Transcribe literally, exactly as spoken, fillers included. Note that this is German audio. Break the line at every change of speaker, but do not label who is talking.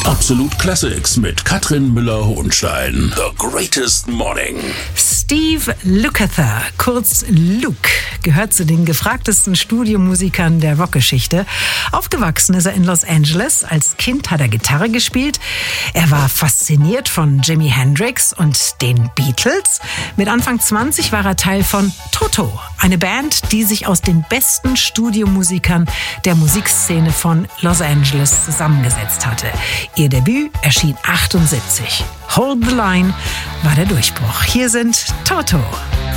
Absolut Classics mit Katrin Müller-Hohenstein. The Greatest Morning.
Steve Lukather, kurz Luke, gehört zu den gefragtesten Studiomusikern der Rockgeschichte. Aufgewachsen ist er in Los Angeles. Als Kind hat er Gitarre gespielt. Er war fasziniert von Jimi Hendrix und den Beatles. Mit Anfang zwanzig war er Teil von Toto, eine Band, die sich aus den besten Studiomusikern der Musikszene von Los Angeles zusammengesetzt hatte. Ihr Debüt erschien achtundsiebzig. Hold the Line war der Durchbruch. Hier sind Toto.